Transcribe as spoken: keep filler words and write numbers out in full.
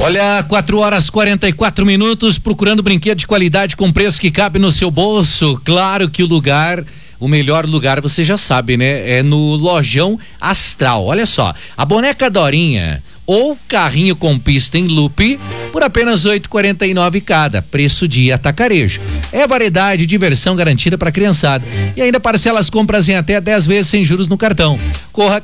Olha, quatro horas quarenta e quatro minutos, procurando brinquedo de qualidade com preço que cabe no seu bolso. Claro que o lugar, o melhor lugar você já sabe, né? É no Lojão Astral. Olha só, a boneca Dorinha ou carrinho com pista em loop por apenas oito reais e quarenta e nove centavos cada, preço de atacarejo. É variedade e diversão garantida para criançada e ainda parcela as compras em até dez vezes sem juros no cartão. Corra